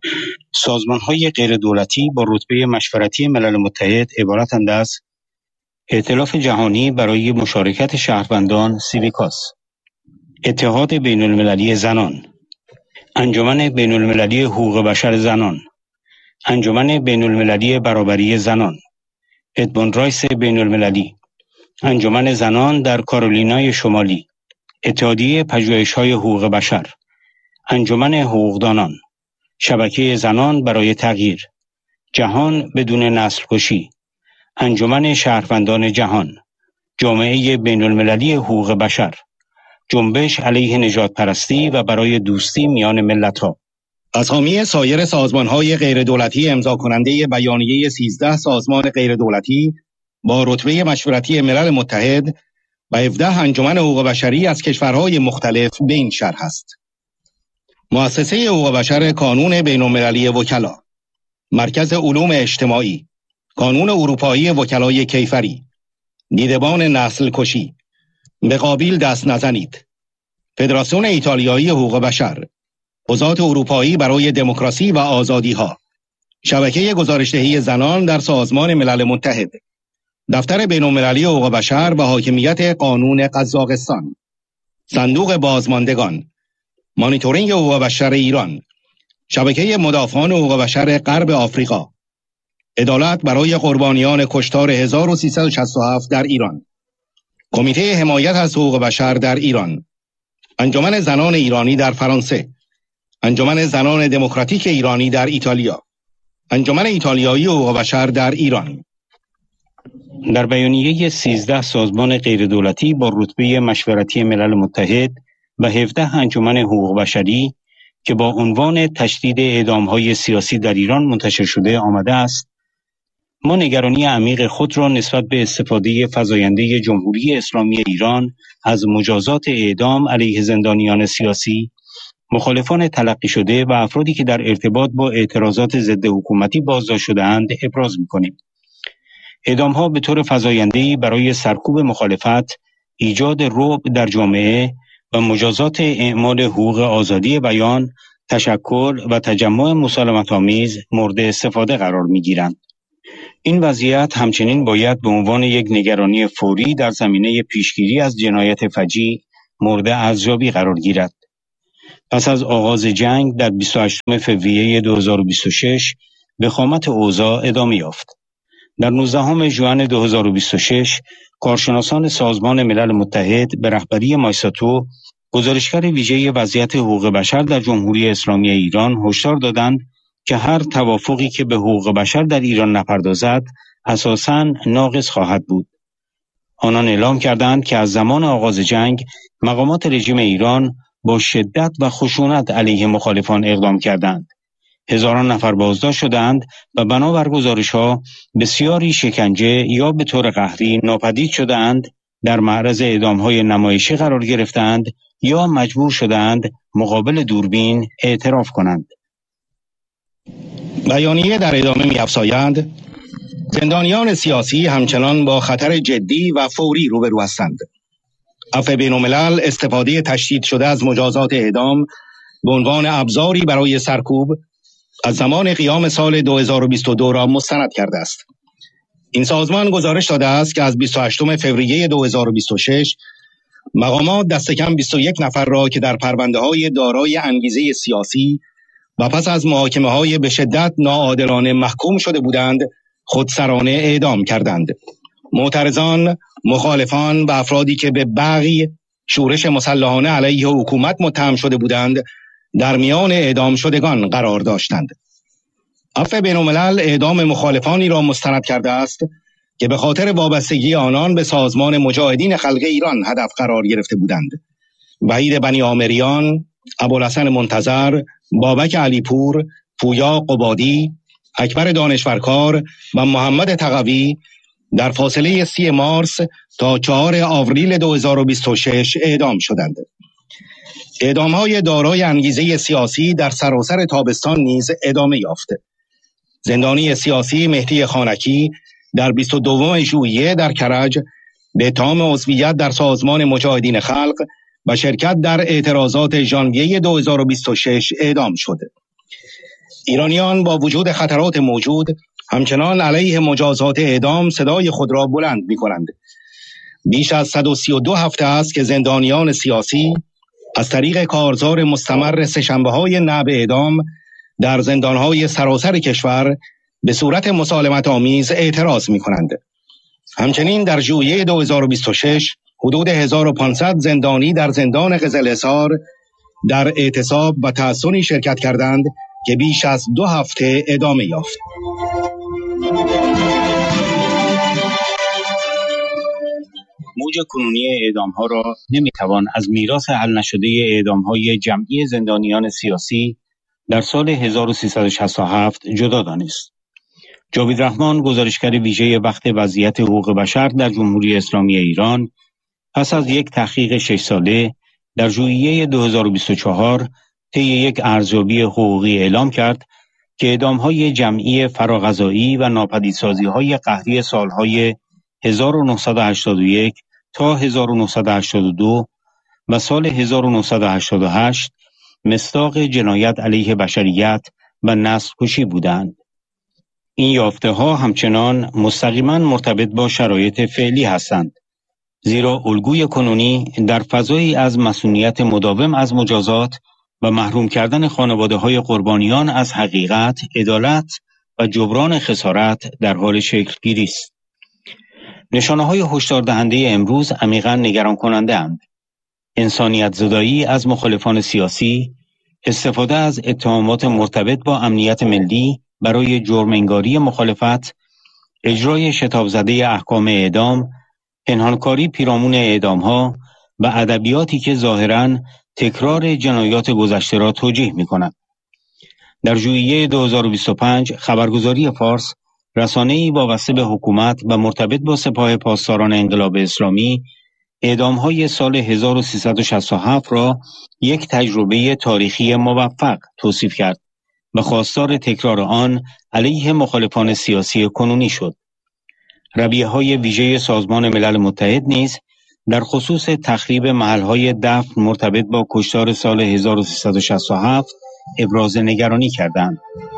سازمان‌های غیردولتی با رتبه مشورتی ملل متحد عبارتند از ائتلاف جهانی برای مشارکت شهروندان سیویکاس، اتحاد بین‌المللی زنان، انجمن بین‌المللی حقوق بشر زنان، انجمن بین‌المللی برابری زنان، ادموند رایس بین‌المللی، انجمن زنان در کارولینای شمالی، اتحادیه پژوهش‌های حقوق بشر، انجمن حقوقدانان، شبکه زنان برای تغییر، جهان بدون نسل کشی، انجمن شهروندان جهان، جامعه بین‌المللی حقوق بشر، جنبش علیه نژادپرستی و برای دوستی میان ملت‌ها. اسامی سایر سازمان‌های غیردولتی امضا کننده بیانیه 13 سازمان غیردولتی با رتبه مشورتی ملل متحد و 17 انجمن حقوق بشری از کشورهای مختلف به این شرح است: مؤسسه حقوق بشر کانون بین‌المللی وکلا، مرکز علوم اجتماعی، کانون اروپایی وکلای کیفری، دیدبان نسل کشی، به قابیل دست نزنید، فدراسیون ایتالیایی حقوق بشر، حوزات اروپایی برای دموکراسی و آزادی‌ها، شبکه گزارش‌دهی زنان در سازمان ملل متحد، دفتر بین‌المللی حقوق بشر و حاکمیت قانون قزاقستان، صندوق بازماندگان، مانیتورینگ حقوق بشر ایران، شبکه مدافعان حقوق بشر غرب آفریقا، عدالت برای قربانیان کشتار 1367 در ایران، کمیته حمایت از حقوق بشر در ایران، انجمن زنان ایرانی در فرانسه، انجمن زنان دموکراتیک ایرانی در ایتالیا، انجمن ایتالیایی حقوق بشر در ایران. در بیانیه 13 سازمان غیردولتی با رتبه مشورتی ملل متحد و 17 انجمن حقوق بشری که با عنوان تشدید اعدام‌های سیاسی در ایران منتشر شده آمده است: ما نگرانی عمیق خود را نسبت به استفاده فزاینده جمهوری اسلامی ایران از مجازات اعدام علیه زندانیان سیاسی، مخالفان تلقی شده و افرادی که در ارتباط با اعتراضات ضد حکومتی بازداشت شده‌اند ابراز می‌کنیم. اعدام‌ها به طور فزاینده‌ای برای سرکوب مخالفت، ایجاد رعب در جامعه و مجازات اعمال حقوق آزادی بیان، تشکل و تجمع مسالمت‌آمیز مورد استفاده قرار می‌گیرند. این وضعیت همچنین باید به عنوان یک نگرانی فوری در زمینه پیشگیری از جنایت فجیع مورد ارزیابی قرار گیرد. پس از آغاز جنگ در 28 فوریه 2026 وخامت اوضاع ادامه یافت. در 19 ژوئن 2026 کارشناسان سازمان ملل متحد به رهبری مایساتو، گزارشگر ویژه وضعیت حقوق بشر در جمهوری اسلامی ایران، هشدار دادند که هر توافقی که به حقوق بشر در ایران نپردازد اساساً ناقص خواهد بود. آنان اعلام کردند که از زمان آغاز جنگ مقامات رژیم ایران با شدت و خشونت علیه مخالفان اقدام کردند. هزاران نفر بازداشت شدند و بنابر گزارش‌ها بسیاری شکنجه یا به طور قهری ناپدید شدند، در معرض اعدام‌های نمایشی قرار گرفتند یا مجبور شدند مقابل دوربین اعتراف کنند. بیانیه در ادامه می‌افزایند زندانیان سیاسی همچنان با خطر جدی و فوری روبرو هستند. عفو بین‌الملل استفاده تشدید شده از مجازات اعدام به عنوان ابزاری برای سرکوب از زمان قیام سال 2022 را مستند کرده است. این سازمان گزارش داده است که از 28 فوریه 2026 مقامات دست کم 21 نفر را که در پرونده‌های دارای انگیزه سیاسی و پس از محاکمه‌های به شدت ناعادلانه محکوم شده بودند خودسرانه اعدام کردند. معترضان، مخالفان و افرادی که به بغی شورش مسلحانه علیه حکومت متهم شده بودند در میان اعدام شدگان قرار داشتند. عفو بین‌الملل اعدام مخالفانی را مستند کرده است که به خاطر وابستگی آنان به سازمان مجاهدین خلق ایران هدف قرار گرفته بودند. وحید بنی عامریان، ابوالحسن منتظر، بابک علیپور، پویا قبادی، اکبر دانشورکار و محمد تقوی در فاصله 30 مارس تا 4 آوریل 2026 اعدام شدند. اعدام‌های دارای انگیزه سیاسی در سراسر تابستان نیز ادامه یافت. زندانی سیاسی مهدی خانکی در 22 ژوئیه در کرج به اتهام عضویت در سازمان مجاهدین خلق و شرکت در اعتراضات ژانویه 2026 اعدام شد. ایرانیان با وجود خطرات موجود همچنان علیه مجازات اعدام صدای خود را بلند می‌کنند. بیش از 132 هفته است که زندانیان سیاسی از طریق کارزار مستمر سه‌شنبه‌های نعب اعدام در زندان‌های سراسر کشور به صورت مسالمت آمیز اعتراض می‌کنند. همچنین در ژوئیه 2026 حدود 1500 زندانی در زندان قزل‌حصار در اعتصاب و تحصنی شرکت کردند که بیش از 2 هفته ادامه یافت. موج کنونی اعدام‌ها را نمی‌توان از میراث حل نشده اعدام‌های جمعی زندانیان سیاسی در سال 1367 جدا دانست. جاوید رحمان، گزارشگر ویژه وقت وضعیت حقوق بشر در جمهوری اسلامی ایران، پس از یک تحقیق 6 ساله در ژوئیه 2024 طی یک ارزیابی حقوقی اعلام کرد که اعدام‌های جمعی فراغذایی و ناپدیدسازی‌های قهری سالهای 1981 تا 1982 و سال 1988 مصداق جنایت علیه بشریت و نسل‌کشی بودند. این یافته‌ها همچنان مستقیما مرتبط با شرایط فعلی هستند، زیرا الگوی کنونی در فضایی از مسئولیت مداوم از مجازات و محروم کردن خانواده‌های قربانیان از حقیقت، عدالت و جبران خسارت در حال شکل‌گیری است. نشانه‌های هشدار دهنده امروز عمیقاً نگران کننده اند. انسانیت زدایی از مخالفان سیاسی، استفاده از اتهامات مرتبط با امنیت ملی برای جرم‌انگاری مخالفت، اجرای شتاب زده احکام اعدام، پنهانکاری پیرامون اعدام‌ها و ادبیاتی که ظاهراً تکرار جنایات گذشته را توجیه می‌کند. در ژوئیه 2025 خبرگزاری فارس، رسانه‌ای وابسته به حکومت و مرتبط با سپاه پاسداران انقلاب اسلامی، اعدام‌های سال 1367 را یک تجربه تاریخی موفق توصیف کرد و خواستار تکرار آن علیه مخالفان سیاسی کنونی شد. رویه‌های ویژه سازمان ملل متحد نیز در خصوص تخریب محل‌های دفن مرتبط با کشتار سال 1367 ابراز نگرانی کردند.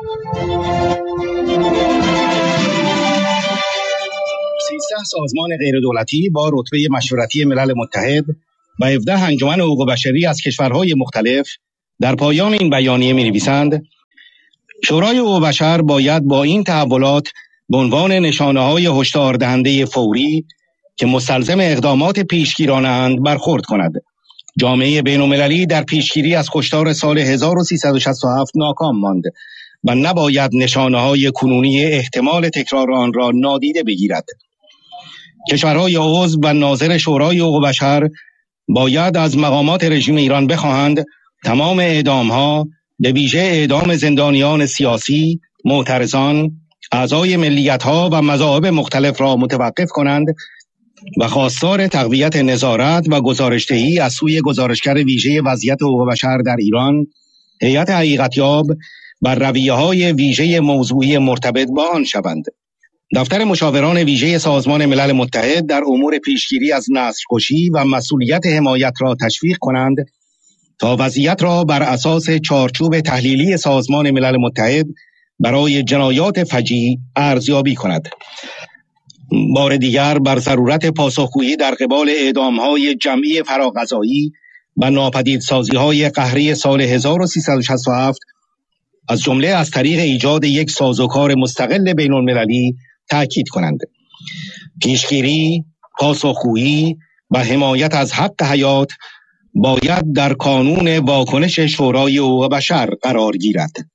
13 سازمان غیردولتی با رتبه مشورتی ملل متحد و 17 انجمن حقوق بشری از کشورهای مختلف در پایان این بیانیه می‌نویسند: شورای حقوق بشر باید با این تحولات به عنوان نشانه‌های هشدار دهنده فوری که مستلزم اقدامات پیشگیرانه‌اند برخورد کند. جامعه بین‌المللی در پیشگیری از کشتار سال 1367 ناکام ماند و نباید نشانه‌های کنونی احتمال تکرار آن را نادیده بگیرد. کشورهای عضو و ناظر شورای حقوق بشر باید از مقامات رژیم ایران بخواهند تمام اعدام‌ها، به ویژه اعدام زندانیان سیاسی، معترضان، اعضای ملیت‌ها و مذاهب مختلف را متوقف کنند و خواستار تقویت نظارت و گزارش‌دهی از سوی گزارشگر ویژه وضعیت حقوق بشر در ایران، هیئت حقیقت‌یاب، بر رویه‌های ویژه موضوعی مرتبط با آن شوند. دفتر مشاوران ویژه سازمان ملل متحد در امور پیشگیری از نسل‌کشی و مسئولیت حمایت را تشویق کنند تا وضعیت را بر اساس چارچوب تحلیلی سازمان ملل متحد برای جنایات فجیع ارزیابی کند. بار دیگر بر ضرورت پاسخگویی در قبال اعدام‌های جمعی فراغذایی و ناپدیدسازی‌های قهری سال 1367 از جمله از طریق ایجاد یک سازوکار مستقل بین‌المللی تأکید کنند. پیشگیری، پاسخگویی و حمایت از حق حیات باید در کانون واکنش شورای حقوق بشر قرار گیرد.